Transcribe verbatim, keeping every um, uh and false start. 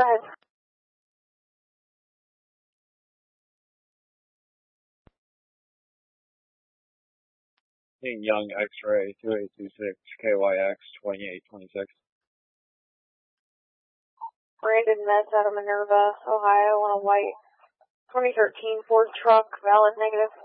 Go ahead. Young X-ray two eight two six K Y X twenty-eight twenty-six. Brandon Metz out of Minerva, Ohio, on a white twenty thirteen Ford truck, valid negative.